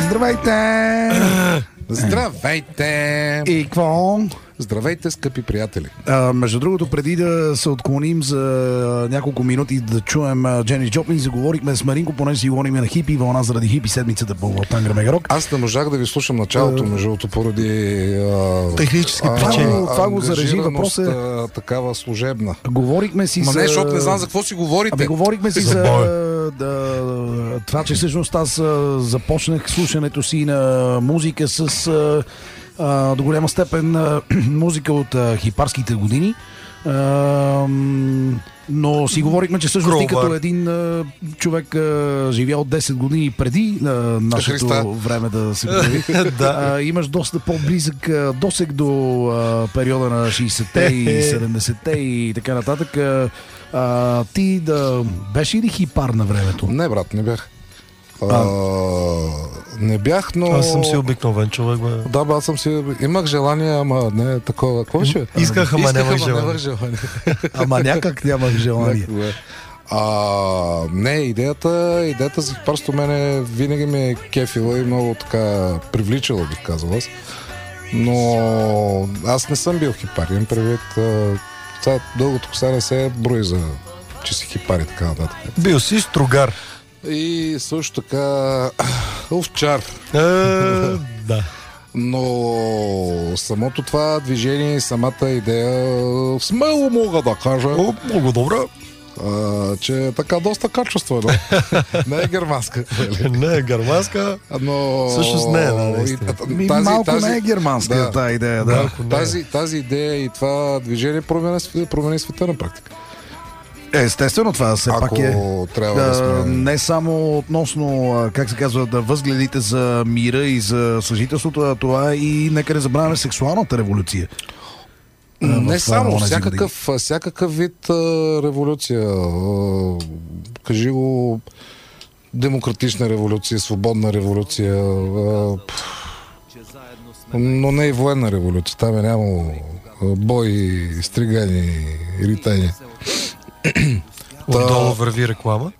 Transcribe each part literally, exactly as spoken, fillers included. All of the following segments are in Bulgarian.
Здравейте! Здравейте! И какво? Здравейте, скъпи приятели! А, между другото, преди да се отклоним за няколко минути да чуем Дженис Джоплин, заговорихме с Маринко, понеже си говорим на хипи вълна заради хипи седмицата по Тангра Мегарок. Аз не можах да ви слушам началото, между другото, поради а, технически а, причини. А, това го зарежи, въпрос е а, такава служебна. Говорихме си Ма за... не, защото не знам за какво си говорите. Ами говорихме си за да, това, че всъщност аз започнах слушането си на музика с а, до голяма степен а, музика от а, хипарските години. А, но си говорихме, че всъщност ти като един а, човек а, живял десет години преди а, нашето Христа. време да се появи, да. а, имаш доста по-близък а, досег до а, периода на шейсетте и седемдесетте и така нататък. А, а, ти да беше ли хипар на времето? Не, брат, не бях. А, не бях, но... Аз съм си обикновен човек, бе. Да, бе, аз съм си... Имах желание, ама не такова. Какво беше? Исках, ама нямах ама желание. нямах желание. Ама някак нямах желание. А, не, идеята, идеята за хипарство мене винаги ме е кефила и много така привличала, бих казал аз. Но аз не съм бил хипар. Имам предвид, това дългото коса не се брои за че си хипар и така нататък. Бил си стругар. И също така овчар. Е, да. Но самото това движение и самата идея смело мога да кажа. О, много добре. А, че е така доста качествено. Не е германска. Не е германска. Но... Всъщност не е, да, наистина. Ми, тази, малко тази... не е германска да, тази идея. Да. Тази, тази идея и това движение промени, промени света на практика. Естествено, това все Ако пак е трябва да, да сме... не само относно, как се казва, да възгледите за мира и за съжителството, а това и нека не забравяме сексуалната революция. Не само, всякакъв, всякакъв вид а, революция. А, кажи го демократична революция, свободна революция, а, но не и военна революция. Там е нямало бои, стригани, ритани. Отдолу върви реклама.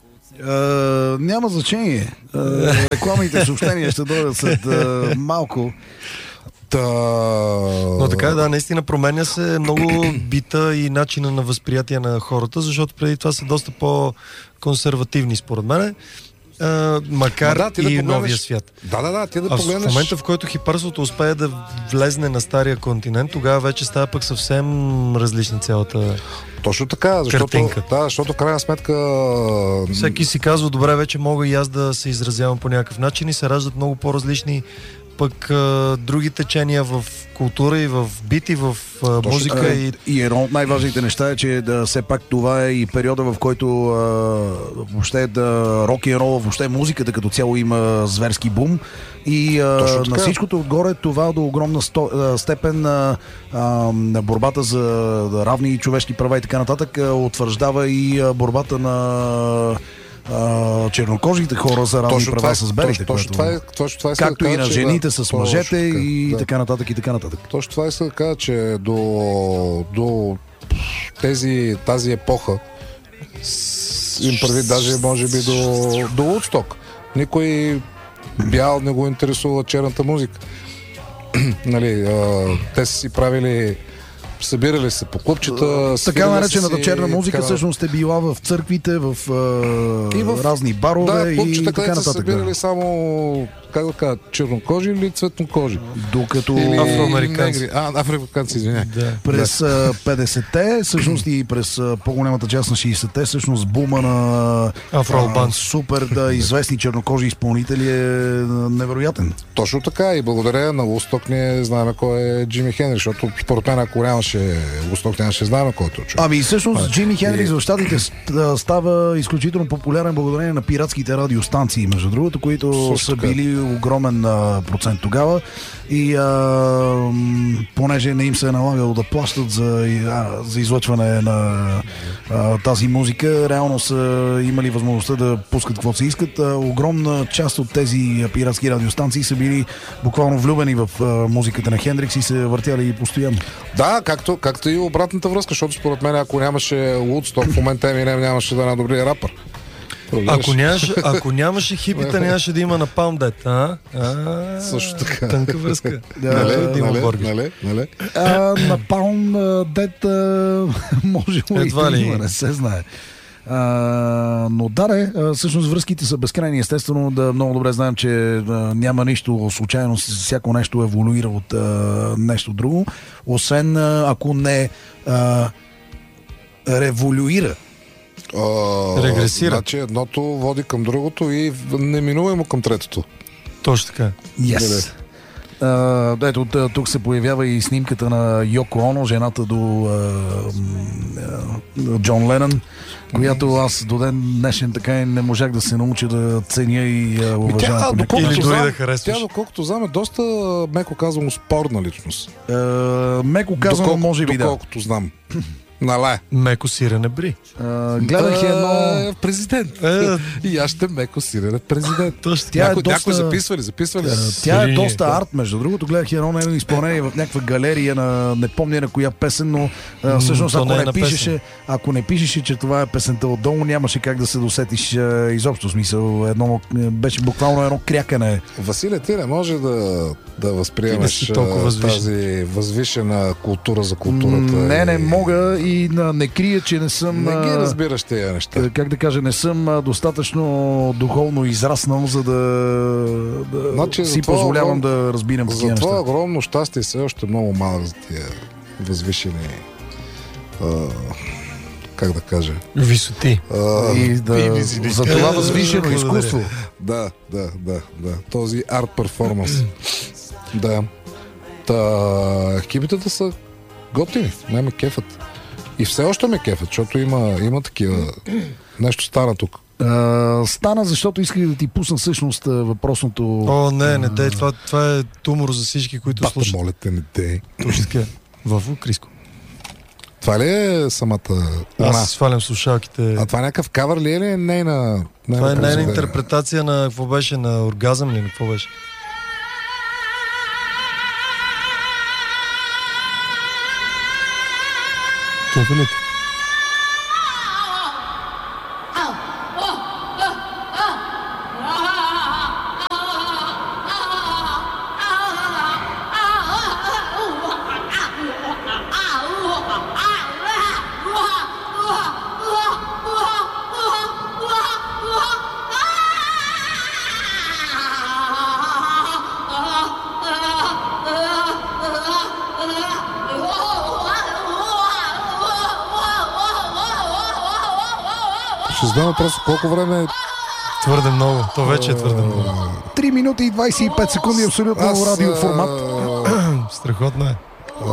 Uh, няма значение. Uh, рекламните съобщения ще дойдат след uh, малко. Та... Но така, да, наистина променя се много бита и начина на възприятие на хората, защото преди това са доста по-консервативни, според мен. Uh, макар да, и да новия свят. Да, да, да, ти да а погледнеш... в момента, в който хипарството успее да влезне на стария континент, тогава вече става пък съвсем различна цялата Точно така, защото, картинка. Да, защото в крайна сметка... Всеки си казва, добре, вече мога и аз да се изразявам по някакъв начин и се раждат много по-различни пък а, други течения в култура и в бит и в а, музика. А, и... и едно от най-важните неща е, че да, все пак това е и периода, в който а, въобще да, рок и рол, въобще музиката като цяло има зверски бум. И а, на всичкото отгоре това до огромна сто, а, степен а, а, на борбата за да, равни човешки права и така нататък а, утвърждава и а, борбата на Uh, чернокожите хора за равни права е, с белите. Точно, това е, точно това е, както и на жените да, с мъжете така, и да. така нататък и така нататък. Точно това иска да кажа, че до, до тези, тази епоха им преди даже може би до, до Woodstock. Никой бял не го интересува черната музика. нали, а, те са си правили събирали се по клубчета. Така наречената черна музика така... всъщност е била в църквите, в, и в разни барове да, клубчета, и така нататък. Да, събирали да. само, как да кажа, чернокожи или цветнокожи. Докато или афроамериканци. А, афроамериканци, извиня. Да. През да. петдесетте, всъщност и през по-голямата част на шейсетте, всъщност бума на а, супер да, известни чернокожи изпълнители е невероятен. Точно така и благодаря на Woodstock ние знаем кой е Джими Хендрикс, защото според мен ако нямаше Woodstock, нямаше знаем кой е този човек. Ами всъщност Джими Хендрикс в щатите става изключително популярен благодарение на пиратските радиостанции, между другото, които Също са били огромен а, процент тогава и а, понеже не им се е налагало да плащат за, а, за излъчване на а, тази музика, реално са имали възможността да пускат каквото се искат. А, огромна част от тези пиратски радиостанции са били буквално влюбени в а, музиката на Хендрикс и се въртяли постоянно. Да, както, както и обратната връзка, защото според мен ако нямаше Woodstock в момента Еминем нямаше да е най-добрия рапър. Ако нямаше, ако нямаше хипита, нямаше да има на Palm Dead. А? А, също така. Тънка връзка. Нали, да има нали, бургер. нали, нали. А, на Palm Dead може и да има, не се знае. А, но да, не, всъщност връзките са безкрайни. Естествено, да много добре знаем, че а, няма нищо случайно, всяко нещо еволюира от а, нещо друго, освен а, ако не а, революира. А, Регресира. Значи едното води към другото и неминуемо към третото. Точно така. Yes. Uh, ето, тук се появява и снимката на Йоко Оно, жената до uh, uh, Джон Ленън, която аз до ден днешен така и не можах да се науча да ценя и uh, уважавам. Или дори да харесваш. Тя, доколкото знам, е доста, меко казано, спорна личност. Uh, меко казано, Доколко, може би да. Доколкото знам. Нале. Меко сирене бри. Uh, гледах едно... Президент. Е, И аз ще меко сирене президент. Точно. Тя е Някой, доста... някой записва ли? Записва ли? Тя е Сирини. доста арт, между другото. Гледах едно нейно изпълнение в някаква галерия на не помня на коя песен, но а, всъщност то ако не е не, на пишеше, ако не пишеше, че това е песента отдолу, нямаше как да се досетиш а, изобщо. Смисъл, едно, беше буквално едно крякане. Василе, ти не може да, да възприемаш Ти не си толкова а, възвишен. тази възвишена култура за културата. Не, не и... мога и а, не крия, че не съм... Не ги а, разбираш тези неща. как да кажа, не съм а, достатъчно духовно израснал, за да, да Значи, си за това позволявам огром- да разбирам такива За неща. това огромно щастие все още много малък за тия възвишени, а, как да кажа, Висоти. а, И да, и визини. за това Е, възвишено благодаря. изкуство. да, да, да, да, този арт перформанс. Да. Та, хипитата са готини, не ме кефът. И все още ме кефът, защото има, има такива... Нещо стана тук. А, стана, защото исках да ти пусна всъщност а, въпросното... О, не, не дей, това, това е тумор за всички, които Бата, слушат. моля те, не дей. Точно така. Вафо, Криско. Това ли е самата Аз она? си свалям слушалките. А това някакъв кавър ли е или е нейна... Това е нейна произведение? интерпретация на какво беше, на оргазъм ли, на какво беше? Кефилите. Ще задам въпроса колко време... Твърде много. То вече е твърде много. три минути и двайсет и пет секунди, абсолютно радиоформат. а, Страхотно е.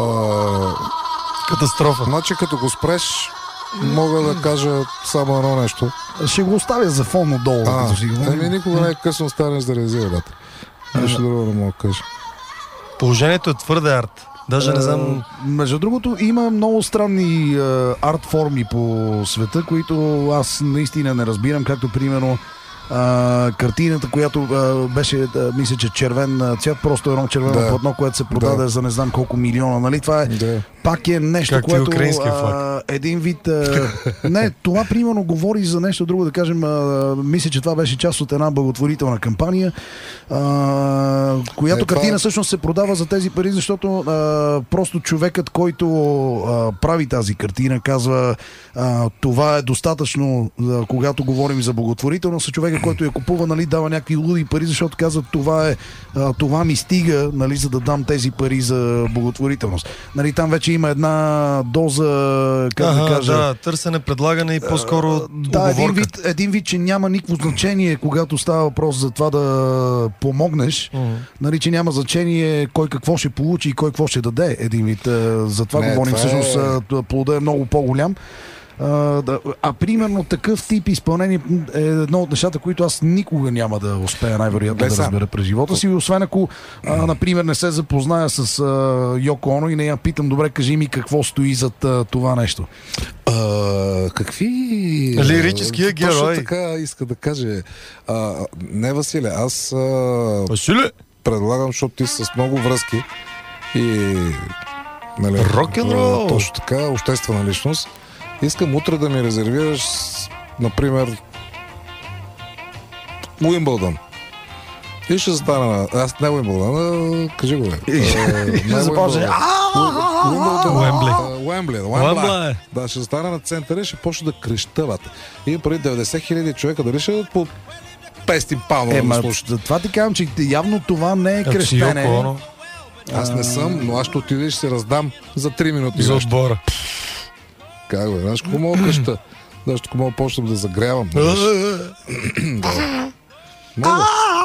а, Катастрофа. Значи като го спреш, мога да кажа само едно нещо. Ще го оставя за фон отдолу. А, като си говорим. еми никога не е късно станеш да реализира, брат. Нещо друго не мога да кажа. Положението е твърде арт. Даже не знам... А, между другото, има много странни а, арт форми по света, които аз наистина не разбирам, както примерно а, картината, която а, беше, а, мисля, че червен а, цвят, просто едно червено Да. платно, което се продаде Да. за не знам колко милиона. Нали? Това е Да. пак е нещо, Както и което украинския а, флаг. един вид... А, не, това примерно говори за нещо друго, да кажем, а, мисля, че това беше част от една благотворителна кампания, а, която Е, това- картина всъщност се продава за тези пари, защото а, просто човекът, който а, прави тази картина, казва а, това е достатъчно, а, когато говорим за благотворителност, а човека, който я купува, нали, дава някакви луди пари, защото казва това е, а, това ми стига, нали, за да дам тези пари за благотворителност. Нали, там вече има една доза, как Ага, да кажа... да, търсене, предлагане и по-скоро Да, един уговорка. вид, един вид, че няма никакво значение, когато става въпрос за това да помогнеш. Мгм. Нали, че няма значение кой какво ще получи и кой какво ще даде. Един вид. А, за това Не, говорим. това Всъщност е- а, плода е много по-голям. А, да, а примерно такъв тип изпълнение е едно от нещата, които аз никога няма да успея най-вероятно Бе, да сам. разбера през живота си. Освен ако, а, например, не се запозная с а, Йоко Оно и не я питам, добре, кажи ми какво стои зад а, това нещо. А, какви... Лирическия Точно герой. така иска да каже. А, не, Василе, аз а, Василе! предлагам, защото ти си с много връзки и... Нали, Рок-н-рол! а, Точно така, обществена личност. Искам утре да ми резервираш, например, Уимбълдън. И ще застана на... Аз не Уимбълдън, кажи го, бе. И ще започне. Уембли. Уембли. Уембли. Да, ще застана на центъра и ще почне да крещават. И преди деветдесет хиляди човека дали ще по петстотин пауна да ме слушат. Това ти казвам, че явно това не е крещене. Аз не съм, но аз ще отида и ще се раздам за три минути. За отбора. Как бе, знаеш какво мога къща? Знаеш какво мога почнем да загрявам? Много.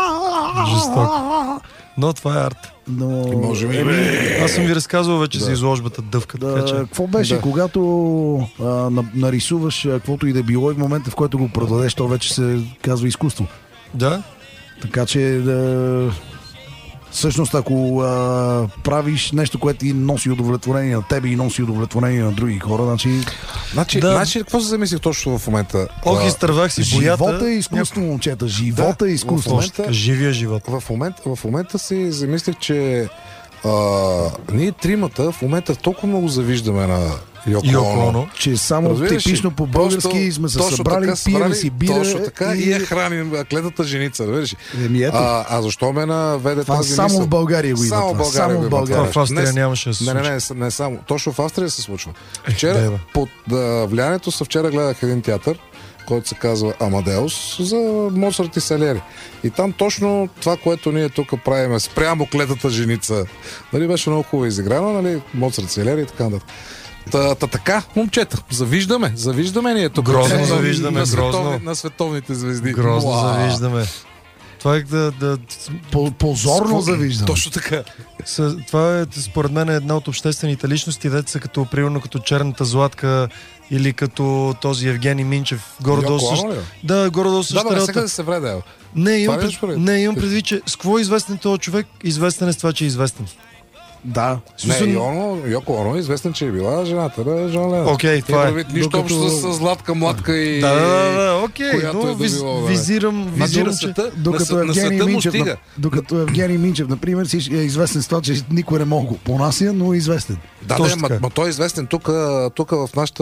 Жестоко. Но това е арт. Но... Може би. Аз съм ви разказвал вече Да. за изложбата Дъвка. Да, Така че... какво беше, Да. когато а, на, нарисуваш а, каквото и да било и в момента, в който го продадеш, то вече се казва изкуство. Да? Така че да, всъщност ако а, правиш нещо, което ти носи удовлетворение на тебе и носи удовлетворение на други хора, значи... Значи, Да. значи какво се замислих точно в момента? Ох, А, изтървах си боята. Живота е изкуство, момчета. Живота Да, е изкуство. в момента- Така, живия живот. В момента, в момента си замислих, че а, ние тримата в момента толкова много завиждаме на Йоко Йоко Оно. Оно. Че само Разбираш ли? типично по български Просто- сме се точно събрали, така пием събрали, си бира точно така и, и... я храним клетата женица, разбираш ли? Еми ето, А, а защо ме наведе това тази само мисъл? в България го има. Само в това. България Само го в има България. Това в Австрия Днес- нямаше да се Не, не, случи. не, не само. Точно в Австрия се случва. да, Вчера, бе. под а, влиянието са вчера гледах един театър, който се казва Амадеус, за Моцарт и Салери. И там точно това, което ние тук правим, спрямо клетата женица, нали, беше много хубаво изиграно, нали, Моцарт, Салери и така нататък. Та, та така, момчета, завиждаме, завиждаме ние тук. Грозно на, завиждаме, на, световни, грозно. на световните звезди. Грозно Уау. завиждаме. Това е да, да, По- Позорно завиждам. Точно така. с- това е според мен една от обществените личности, деца са като, примерно като Черната Златка или като този Евгений Минчев. Горе-долу Йоко Оно също. ли? Да, горе-долу Да, също. бе, не сега да се вреде. Не, имам, Това ли имаш пред... предвид? не, имам предвид, че с какво е известен този човек? Известен е с това, че е известен. Да. Не, Йоно, Йоко Оно е известен, че е била жената на Жан Ленон. Окей, това е. Предвид, нищо Докато- общо с Златка, Младка и... Да, да, да, да, окей, която но е да виз, било, да. визирам, Значи визирам, на че... света, Докато на, на Евгений света му Минчев, стига. на- докато Евгений Минчев, например, си е известен с това, че никой не мога го понася, но е известен. Да, да, Точно ма, така. ма той е известен тук, тук в нашата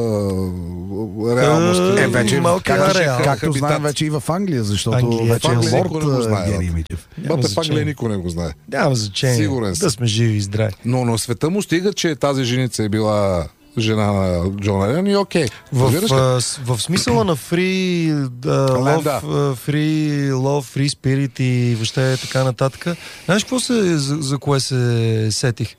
реалност. Е, вече как малко да е кажа, реал. Както хабитат. знаем вече и в Англия, защото Англия, вече в е Англия лорд никой не го знае, Евгений бе. Минчев. Няма Бате, пак значение. ли никой не го знае. Няма значение. Сигурен съм. Да сме живи и здрави. Но на света му стига, че тази женица е била жена на Джон Ленон и окей. В, Разбираш ли? а, с- в смисъла на free uh, love, Да. uh, free love, free spirit и въобще така нататък. Знаеш какво се, за, за кое се сетих?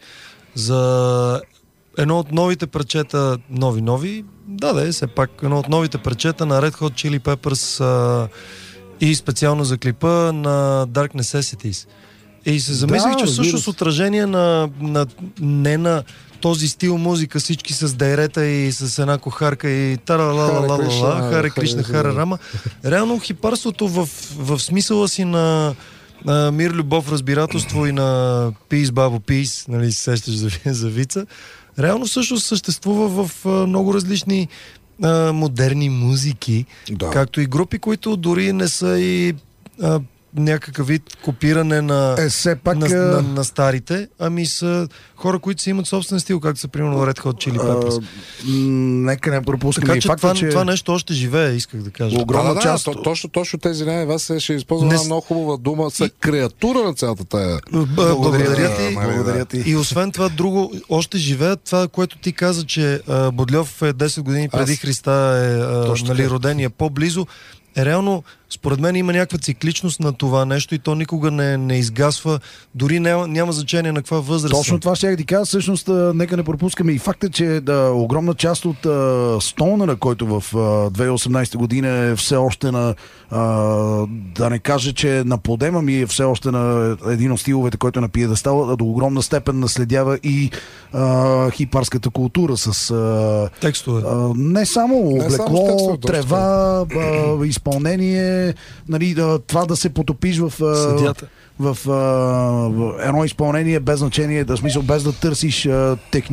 За едно от новите парчета, нови-нови, да, да е, все пак едно от новите парчета на Red Hot Chili Peppers а, и специално за клипа на Dark Necessities. И се замислих, Да, че разбира всъщност се. отражение на, на не на този стил музика, всички с дайрета и с една кохарка и Харе тара-ла-ла-ла-ла, Кришна, Харе Харе Кришна, Кришна. Харе Рама. Реално хипарството в, в смисъла си на, на мир, любов, разбирателство и на Peace, бабо, Peace, нали се сещаш за, за вица, реално всъщност съществува в а, много различни а, модерни музики, Да. както и групи, които дори не са и а, някакъв вид копиране на, Е, все пак... на, а, на, на старите, ами са хора, които си имат собствен стил, както са примерно Red Hot Chili Peppers. а, м, Нека не пропускаме Така и че факта, това, че това нещо още живее, исках да кажа. огромна да, да, част... да, то- точно, точно тези неща, вас ще използвам Не една с- много хубава дума, са креатура на цялата тая. Б- Благодаря ти. нали, Благодаря ти. И освен това, друго, още живеят това, което ти каза, че а, Бодльов е десет години преди Аз- Христа е а, Точно нали, така. роден и е по-близо. Е, реално, според мен има някаква цикличност на това нещо и то никога не, не изгасва, дори няма, няма значение на каква възраст. Точно са. това ще я ти кажа. Всъщност, а, нека не пропускаме и факта, че да, огромна част от а, Стоунера, който в а, две хиляди и осемнадесета година е все още на, а, да не кажа, че на подема ми е все още на един от стиловете, който е на пиедестал, а до огромна степен наследява и а, хипарската култура с а, Текстове. а, не само Не само с облекло, текстове, трева, а, изпълнение, нали, да, това да се потопиш в а, Съдята. в, а, в едно изпълнение без значение, да смисъл без да търсиш а, техническо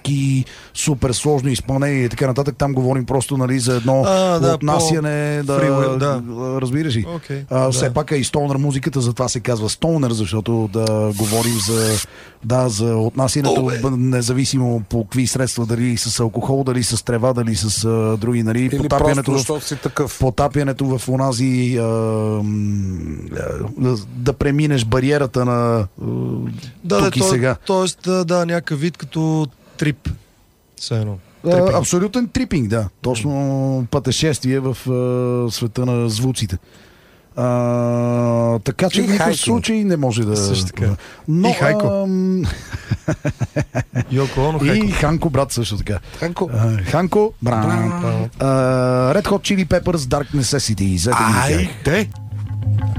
технически супер сложно изпълнение и така нататък. Там говорим просто, нали, за едно а, да, отнасяне, да, freeway, да. разбираш ли. Okay, а, да. Все пак е и стонър музиката, затова се казва стонър, защото да говорим за, да, за отнасянето, oh, независимо по какви средства, дали с алкохол, дали с трева, дали с а, други, нали, или потапянето, просто, защото си такъв. Потапянето в онази а, да преминеш бариерата на да, тук и то, сега. Тоест, да, да, някакъв вид като трип. Все едно. А, абсолютен трипинг, да. Точно пътешествие в а, света на звуците. А, така че в никакъв случай не може да... Също така. Но, и Хайко. Ам... Йоко Оно, Хайко. И Ханко, брат, също така. Ханко. А, Ханко, брат. Uh, Red Hot Chili Peppers, Dark Necessity. Айде!